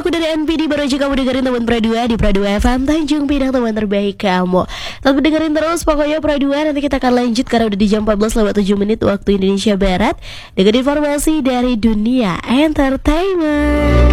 aku dari NPD. Baru aja kamu dengerin teman Pradua di Pradua FM Tanjung Pinang, teman terbaik kamu. Tetap dengerin terus pokoknya Pradua. Nanti kita akan lanjut karena udah di jam 14:07 waktu Indonesia Barat dengan informasi dari dunia entertainment.